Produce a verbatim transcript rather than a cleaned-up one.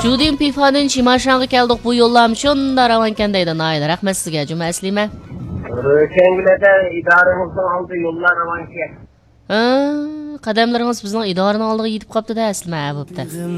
Judin Pifanin Chimashanga keldik bu yo'llam shunda ravankan deydi Nail. Rahmat sizga Juma Aslima. Kengilada idoramizning oldi yo'llar ravankan. Ha, qadamlaringiz bizning idoraning oldiga yetib qopti-da Aslima bo'pti.